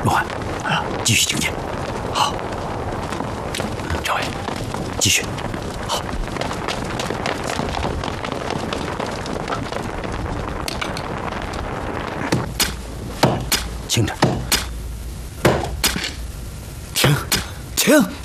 陆汉，继续警戒。好，赵伟，继续。好。轻着。 停！